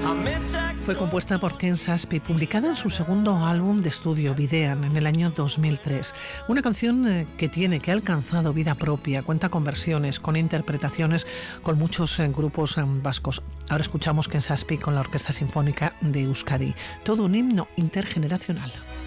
Fue compuesta por Ken Saspi, publicada en su segundo álbum de estudio, Bidean, en el año 2003. Una canción que ha alcanzado vida propia, cuenta con versiones, con interpretaciones, con muchos grupos vascos. Ahora escuchamos Ken Saspi con la Orquesta Sinfónica de Euskadi. Todo un himno intergeneracional.